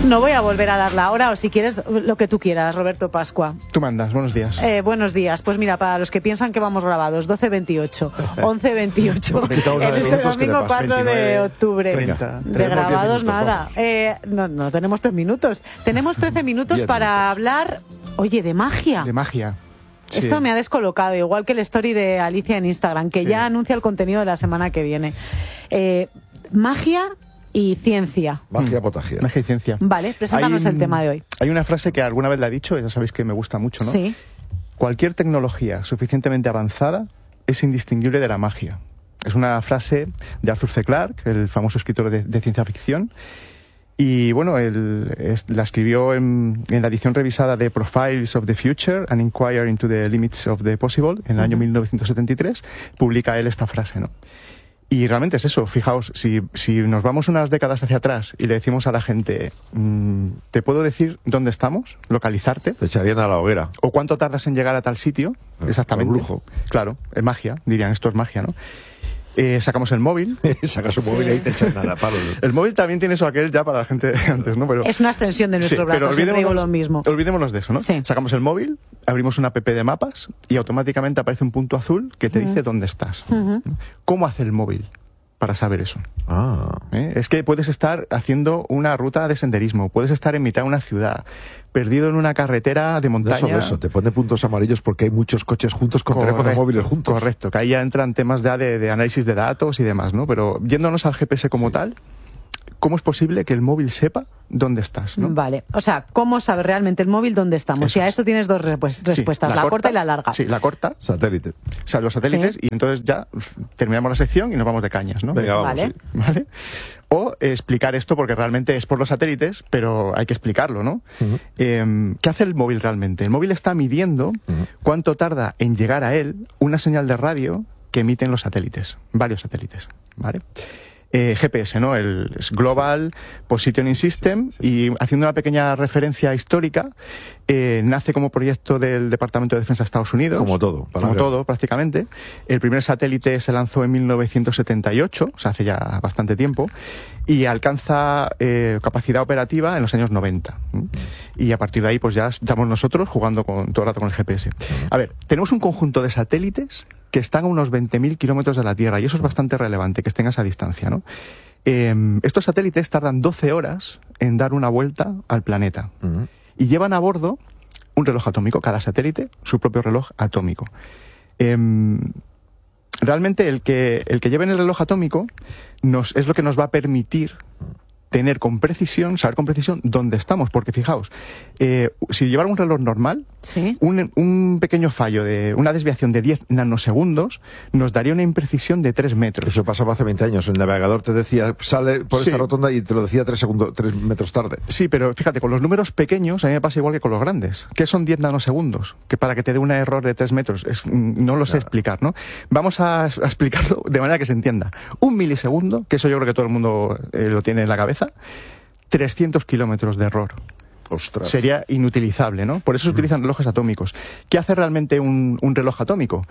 No voy a volver a darla ahora, o si quieres, lo que tú quieras, Roberto Pascua. Tú mandas, buenos días. Buenos días. Pues mira, para los que piensan que vamos grabados, 12:28, 11:28, en este domingo 4 de octubre. 30. De grabados nada. No tenemos 3 minutos. Tenemos 13 minutos para hablar, oye, de magia. De magia. Sí. Esto me ha descolocado, igual que el story de Alicia en Instagram, que ya anuncia el contenido de la semana que viene. Magia y ciencia. Magia potagia. Magia y ciencia. Vale, preséntanos el tema de hoy. Hay una frase que alguna vez la he dicho, ya sabéis que me gusta mucho, ¿no? Sí. Cualquier tecnología suficientemente avanzada es indistinguible de la magia. Es una frase de Arthur C. Clarke, el famoso escritor de ciencia ficción. Y bueno, la escribió en la edición revisada de Profiles of the Future, An Inquiry into the Limits of the Possible, en el año 1973, publica él esta frase, ¿no? Y realmente es eso, fijaos, si nos vamos unas décadas hacia atrás y le decimos a la gente, ¿te puedo decir dónde estamos? ¿Localizarte? Te echarían a la hoguera. ¿O cuánto tardas en llegar a tal sitio? Exactamente. Brujo. Claro, es magia, dirían, esto es magia, ¿no? Sacamos el móvil. Sacas un móvil y ahí te echan nada, palo. El móvil también tiene eso aquel ya para la gente de antes, ¿no? Pero, es una extensión de nuestro brazo, siempre digo lo mismo. Olvidémonos de eso, ¿no? Sí. Sacamos el móvil, abrimos una app de mapas y automáticamente aparece un punto azul que te dice dónde estás. ¿Cómo hace el móvil para saber eso? Es que puedes estar haciendo una ruta de senderismo, puedes estar en mitad de una ciudad, perdido en una carretera de montaña. No solo eso, te pone puntos amarillos porque hay muchos coches juntos con teléfonos móviles juntos. Correcto, que ahí ya entran temas de análisis de datos y demás, ¿no? Pero yéndonos al GPS como tal, ¿cómo es posible que el móvil sepa dónde estás, ¿no? Vale, o sea, ¿cómo sabe realmente el móvil dónde estamos? Eso y a esto tienes dos respuestas, la corta y la larga. Sí, la corta. Satélite. O sea, los satélites, y entonces ya terminamos la sección y nos vamos de cañas, ¿no? Venga, vamos, vale. sí. ¿Vale? O explicar esto, porque realmente es por los satélites, pero hay que explicarlo, ¿no? ¿Qué hace el móvil realmente? El móvil está midiendo cuánto tarda en llegar a él una señal de radio que emiten los satélites, varios satélites, ¿vale? GPS, ¿no? El Global Positioning System, y haciendo una pequeña referencia histórica, nace como proyecto del Departamento de Defensa de Estados Unidos. Como todo. Como todo, prácticamente. El primer satélite se lanzó en 1978, o sea, hace ya bastante tiempo, y alcanza capacidad operativa en los años 90. Y a partir de ahí, pues ya estamos nosotros jugando todo el rato con el GPS. A ver, tenemos un conjunto de satélites que están a unos 20.000 kilómetros de la Tierra, y eso es bastante relevante, que estén a esa distancia, ¿no? Estos satélites tardan 12 horas en dar una vuelta al planeta, y llevan a bordo un reloj atómico, cada satélite, su propio reloj atómico. Realmente el que lleve en el reloj atómico es lo que nos va a permitir tener saber con precisión dónde estamos, porque fijaos, si llevara un reloj normal, ¿sí? un pequeño fallo, una desviación de 10 nanosegundos, nos daría una imprecisión de 3 metros. Eso pasaba hace 20 años. El navegador te decía, sale por esta rotonda, y te lo decía 3 metros tarde. Sí, pero fíjate, con los números pequeños a mí me pasa igual que con los grandes. ¿Qué son 10 nanosegundos? Que para que te dé un error de 3 metros, no lo sé explicar, ¿no? Vamos a explicarlo de manera que se entienda. 1 milisegundo, que eso yo creo que todo el mundo lo tiene en la cabeza, 300 kilómetros de error. Ostras. Sería inutilizable, ¿no? Por eso se utilizan relojes atómicos. ¿Qué hace realmente un reloj atómico?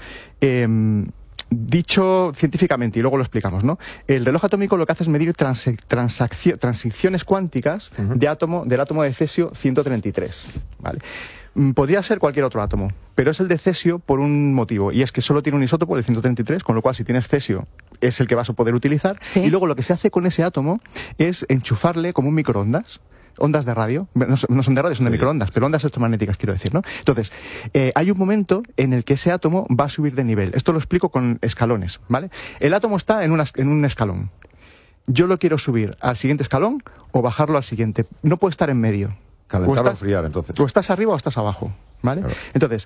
Dicho científicamente, y luego lo explicamos, ¿no? El reloj atómico lo que hace es medir transiciones cuánticas del átomo de cesio 133, ¿vale? Podría ser cualquier otro átomo, pero es el de cesio por un motivo, y es que solo tiene un isótopo, el 133, con lo cual si tienes cesio es el que vas a poder utilizar, ¿sí? Y luego lo que se hace con ese átomo es enchufarle como un microondas, ondas de radio, no son de radio, son de microondas, pero ondas electromagnéticas quiero decir, ¿no? Entonces, hay un momento en el que ese átomo va a subir de nivel. Esto lo explico con escalones, ¿vale? El átomo está en un escalón. Yo lo quiero subir al siguiente escalón o bajarlo al siguiente. No puede estar en medio. Calentar o enfriar, entonces. O estás arriba o estás abajo, ¿vale? Claro. Entonces,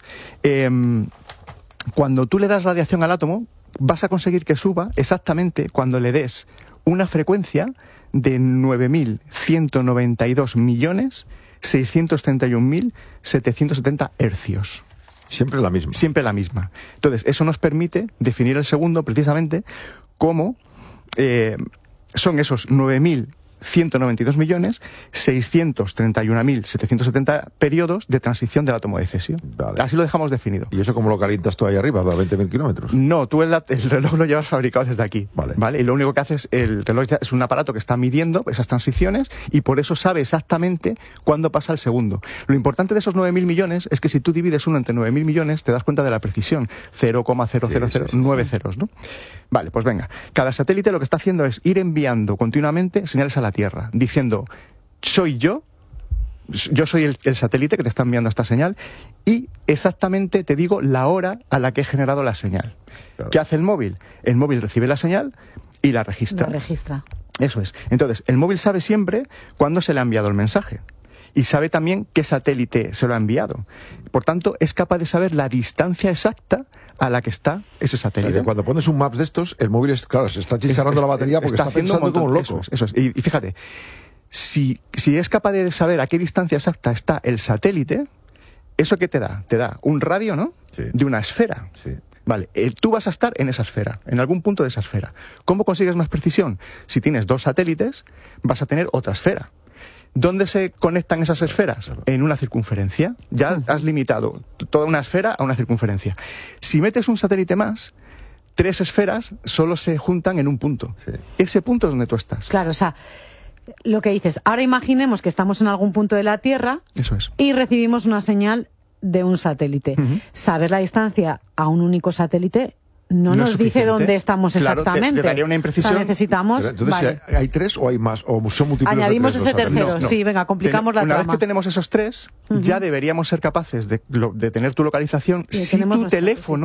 cuando tú le das radiación al átomo, vas a conseguir que suba exactamente cuando le des una frecuencia de 9.192.631.770 hercios. Siempre la misma. Siempre la misma. Entonces, eso nos permite definir el segundo precisamente como son esos 9.000 192.631.770 periodos de transición del átomo de cesio. Vale. Así lo dejamos definido. ¿Y eso cómo lo calientas tú ahí arriba, a 20.000 kilómetros? No, tú el reloj lo llevas fabricado desde aquí. Vale. Y lo único que hace el reloj es un aparato que está midiendo esas transiciones y por eso sabe exactamente cuándo pasa el segundo. Lo importante de esos 9.000 millones es que si tú divides uno entre 9.000 millones te das cuenta de la precisión. 0,0009 ceros, ¿no? Vale, pues venga. Cada satélite lo que está haciendo es ir enviando continuamente señales a la Tierra, diciendo, soy yo soy el satélite que te está enviando esta señal y exactamente te digo la hora a la que he generado la señal. Claro. ¿Qué hace el móvil? El móvil recibe la señal y la registra. La registra. Eso es. Entonces, el móvil sabe siempre cuándo se le ha enviado el mensaje. Y sabe también qué satélite se lo ha enviado. Por tanto, es capaz de saber la distancia exacta a la que está ese satélite. O sea, cuando pones un Maps de estos, el móvil, claro, se está chicharrando la batería porque está pensando como un loco. Eso es. Y fíjate, si es capaz de saber a qué distancia exacta está el satélite, ¿eso qué te da? Te da un radio, ¿no? Sí. De una esfera. Sí. Vale, tú vas a estar en esa esfera, en algún punto de esa esfera. ¿Cómo consigues más precisión? Si tienes dos satélites, vas a tener otra esfera. ¿Dónde se conectan esas esferas? En una circunferencia. Ya has limitado toda una esfera a una circunferencia. Si metes un satélite más, 3 esferas solo se juntan en un punto. Sí. Ese punto es donde tú estás. Claro, o sea, lo que dices, ahora imaginemos que estamos en algún punto de la Tierra. Eso es. Y recibimos una señal de un satélite. Saber la distancia a un único satélite no nos dice dónde estamos exactamente. Te daría una imprecisión. O sea, necesitamos... Pero entonces, vale. ¿hay 3 o hay más? ¿O son múltiples de Añadimos 3 ese tercero. No. Sí, venga, complicamos la Una trama. vez que tenemos esos 3, ya deberíamos ser capaces de tener tu localización Sí, si tu teléfono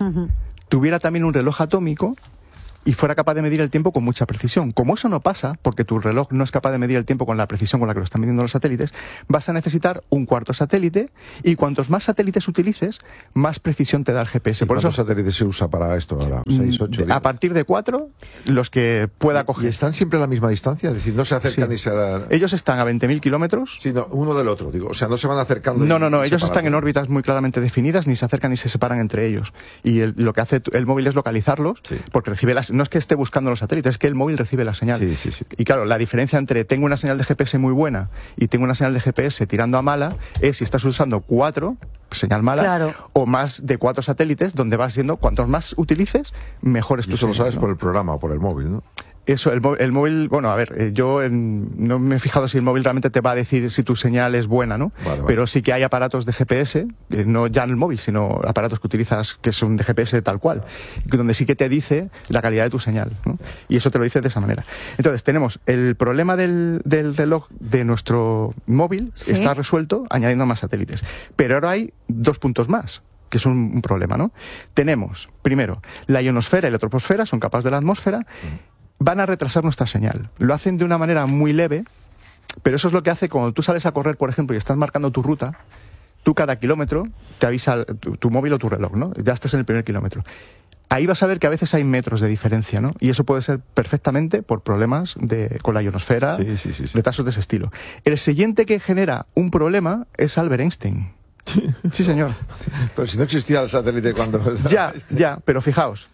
tuviera también un reloj atómico y fuera capaz de medir el tiempo con mucha precisión. Como eso no pasa, porque tu reloj no es capaz de medir el tiempo con la precisión con la que lo están midiendo los satélites, vas a necesitar un cuarto satélite y cuantos más satélites utilices, más precisión te da el GPS. Por ¿cuántos satélites se usa para esto ahora? 6, 8, 10. A partir de 4, los que pueda coger. ¿Y están siempre a la misma distancia? Es decir, no se acercan ni se... Ellos están a 20.000 kilómetros. Sí, no, uno del otro, digo. O sea, no se van acercando. No. Ellos están en órbitas muy claramente definidas, ni se acercan ni se separan entre ellos. Y lo que hace el móvil es localizarlos, porque recibe no es que esté buscando los satélites, es que el móvil recibe la señal. Sí. Y claro, la diferencia entre tengo una señal de GPS muy buena y tengo una señal de GPS tirando a mala es si estás usando 4, señal mala, o más de 4 satélites, donde vas siendo, cuantos más utilices, mejor es tu señal. Eso lo sabes, ¿no? Por el programa o por el móvil, ¿no? Eso, el móvil, bueno, a ver, yo no me he fijado si el móvil realmente te va a decir si tu señal es buena, ¿no? Vale. Pero sí que hay aparatos de GPS, no ya en el móvil, sino aparatos que utilizas que son de GPS tal cual, donde sí que te dice la calidad de tu señal, ¿no? Y eso te lo dice de esa manera. Entonces, tenemos el problema del reloj de nuestro móvil, está resuelto añadiendo más satélites. Pero ahora hay 2 puntos más, que es un problema, ¿no? Tenemos, primero, la ionosfera y la troposfera son capas de la atmósfera, van a retrasar nuestra señal. Lo hacen de una manera muy leve, pero eso es lo que hace cuando tú sales a correr, por ejemplo, y estás marcando tu ruta, tú cada kilómetro te avisa tu móvil o tu reloj, ¿no? Ya estás en el primer kilómetro. Ahí vas a ver que a veces hay metros de diferencia, ¿no? Y eso puede ser perfectamente por problemas con la ionosfera, retrasos de ese estilo. El siguiente que genera un problema es Albert Einstein. Sí, señor. Pero si no existía el satélite cuando... Ya, pero fijaos.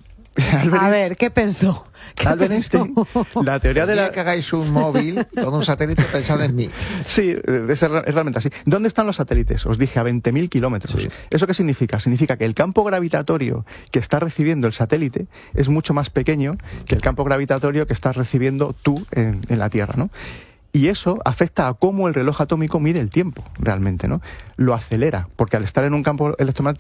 A ver, ¿qué pensó? Albert Einstein, la teoría de la... que hagáis un móvil con un satélite, pensad en mí. Sí, es realmente así. ¿Dónde están los satélites? Os dije, a 20.000 kilómetros. ¿Eso qué significa? Significa que el campo gravitatorio que está recibiendo el satélite es mucho más pequeño que el campo gravitatorio que estás recibiendo tú en la Tierra, ¿no? Y eso afecta a cómo el reloj atómico mide el tiempo, realmente, ¿no? Lo acelera, porque al estar en un campo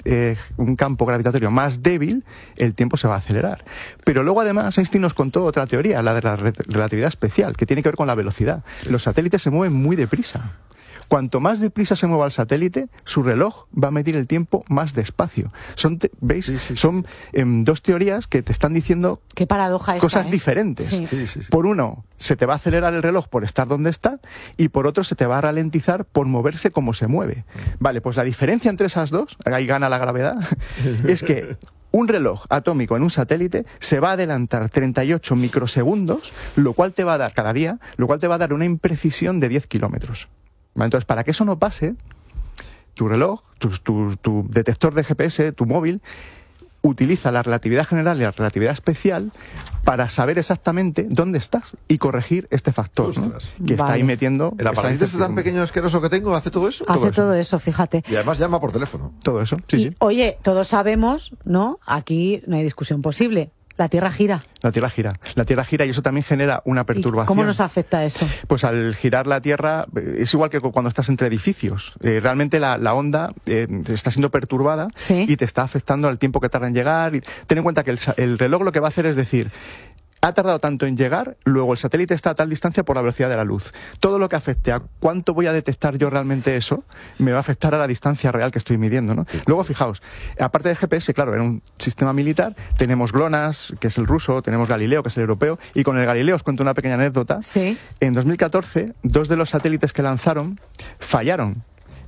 gravitatorio más débil, el tiempo se va a acelerar. Pero luego, además, Einstein nos contó otra teoría, la de la relatividad especial, que tiene que ver con la velocidad. Los satélites se mueven muy deprisa. Cuanto más deprisa se mueva el satélite, su reloj va a medir el tiempo más despacio. ¿Veis? Son 2 teorías que te están diciendo qué paradoja cosas diferentes. Por uno, se te va a acelerar el reloj por estar donde está, y por otro, se te va a ralentizar por moverse como se mueve. Vale, pues la diferencia entre esas dos, ahí gana la gravedad, es que un reloj atómico en un satélite se va a adelantar 38 microsegundos, lo cual te va a dar cada día, lo cual te va a dar una imprecisión de 10 kilómetros. Entonces, para que eso no pase, tu reloj, tu detector de GPS, tu móvil, utiliza la relatividad general y la relatividad especial para saber exactamente dónde estás y corregir este factor, ¿no? Que está ahí metiendo... ¿El aparatito este tan pequeño asqueroso que tengo hace todo eso? Hace todo eso, fíjate. Y además llama por teléfono. Todo eso, sí, sí. Oye, todos sabemos, ¿no? Aquí no hay discusión posible. La Tierra gira. La Tierra gira. La Tierra gira y eso también genera una perturbación. ¿Y cómo nos afecta eso? Pues al girar la Tierra es igual que cuando estás entre edificios. Realmente la onda está siendo perturbada, ¿sí?, y te está afectando al tiempo que tarda en llegar. Y ten en cuenta que el reloj lo que va a hacer es decir... Ha tardado tanto en llegar, luego el satélite está a tal distancia por la velocidad de la luz. Todo lo que afecte a cuánto voy a detectar yo realmente eso, me va a afectar a la distancia real que estoy midiendo, ¿no? Luego, fijaos, aparte de GPS, claro, era un sistema militar, tenemos GLONASS, que es el ruso, tenemos Galileo, que es el europeo, y con el Galileo os cuento una pequeña anécdota. Sí. En 2014, 2 de los satélites que lanzaron fallaron.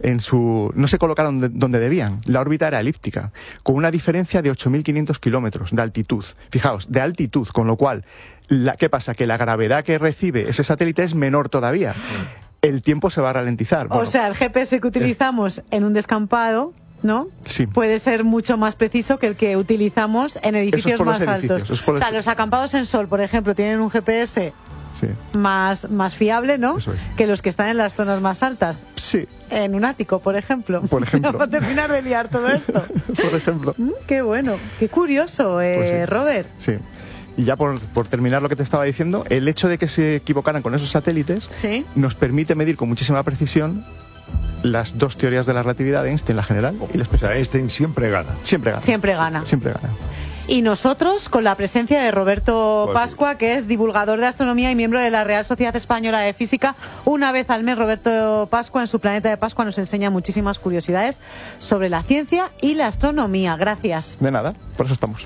No se colocaron donde debían. La órbita era elíptica, con una diferencia de 8.500 kilómetros de altitud. Fijaos, de altitud, con lo cual, ¿qué pasa? Que la gravedad que recibe ese satélite es menor todavía. El tiempo se va a ralentizar. Bueno, o sea, el GPS que utilizamos en un descampado, ¿no? Sí. Puede ser mucho más preciso que el que utilizamos en edificios más altos. O sea, los acampados en sol, por ejemplo, tienen un GPS... Sí. Más fiable, ¿no? Eso es. Que los que están en las zonas más altas. Sí. En un ático, por ejemplo. Por ejemplo. Para terminar de liar todo esto. Por ejemplo. Qué bueno, qué curioso, pues sí. Robert. Sí. Y ya por terminar lo que te estaba diciendo, el hecho de que se equivocaran con esos satélites, ¿sí?, nos permite medir con muchísima precisión las 2 teorías de la relatividad de Einstein, la general y la especial. Einstein siempre gana. Siempre gana. Siempre gana. Siempre gana. Y nosotros, con la presencia de Roberto Pascua, que es divulgador de astronomía y miembro de la Real Sociedad Española de Física. Una vez al mes, Roberto Pascua, en su Planeta de Pascua, nos enseña muchísimas curiosidades sobre la ciencia y la astronomía. Gracias. De nada, por eso estamos.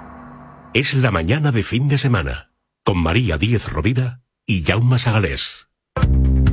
Es la mañana de fin de semana, con María Díez Rovira y Jaume Sagalés.